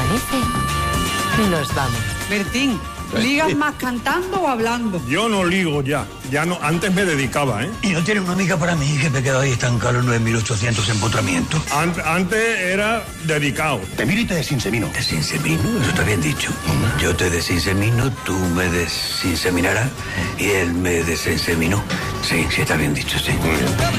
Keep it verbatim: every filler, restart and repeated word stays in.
parece, nos vamos. Bertín, ¿ligas más cantando o hablando? Yo no ligo ya. Ya no, antes me dedicaba, ¿eh? ¿Y no tiene una amiga para mí que me quedo ahí estancado en los nueve mil ochocientos empotramientos? Ant- antes era dedicado. Te miro y te desinsemino. ¿Desinsemino? Eso está bien dicho. Yo te desinsemino, tú me desinseminarás y él me desinseminó. Sí, sí está bien dicho, sí.